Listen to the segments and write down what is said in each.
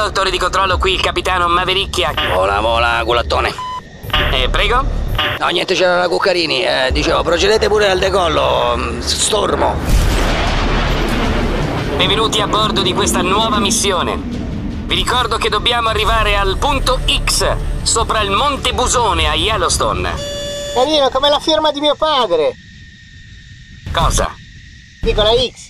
Pronto, torre di controllo, qui il capitano Mavericchia. Vola, culattone. Prego? No, niente, c'era la Cuccarini. Dicevo, procedete pure al decollo. Stormo. Benvenuti a bordo di questa nuova missione. Vi ricordo che dobbiamo arrivare al punto X, sopra il Monte Busone a Yellowstone. Carino, come la firma di mio padre. Cosa? Dico la X.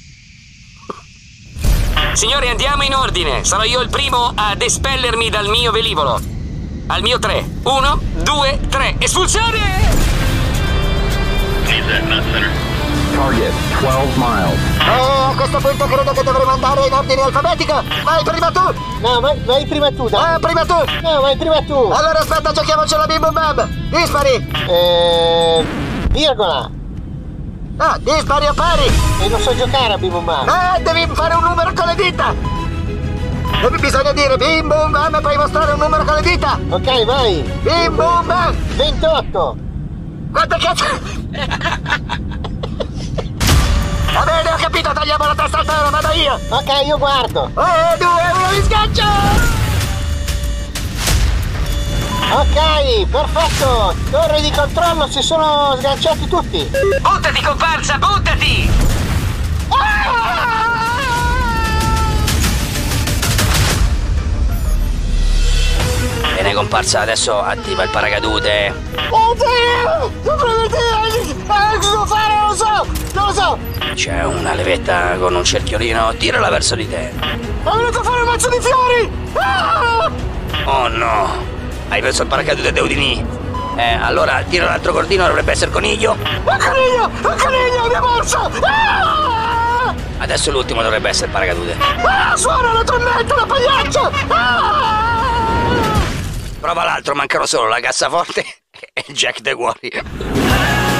Signori, andiamo in ordine. Sarò io il primo ad espellermi dal mio velivolo. Al mio 3. 1, 2, 3. Espulsione! Target 12 miles. A questo punto credo che dovremmo andare in ordine alfabetico. Vai prima tu. No, vai prima tu, dai. Prima tu. No, vai prima tu. Allora aspetta, giochiamoci la bim bum bam. Dispari. Virgola. Ah, dispari o pari. E non so giocare a bim bum bam. Devi fare un numero con le dita. Bisogna dire bim bum bam e poi mostrare un numero con le dita. Ok, vai. Bim bum bam. 28. Quanto cazzo? Va bene, ho capito, tagliamo la testa al toro, vado io. Ok, io guardo. 2, 1, mi sgancio. Ok, perfetto. Torre di controllo, si sono sganciati tutti. Buttati, comparsa, buttati! Bene, comparsa, adesso attiva il paracadute. Oddio! Cosa fare? Non lo so! C'è una levetta con un cerchiolino, tirala verso di te. Ho venuto a fare un mazzo di fiori! Oh no! Hai preso il paracadute Deudini. Allora tira l'altro cordino, dovrebbe essere coniglio. Un coniglio, mi ha morso! Adesso l'ultimo dovrebbe essere il paracadute. Suona la trombetta, la pagliaccia! Prova l'altro, mancano solo la cassaforte e Jack the Warrior.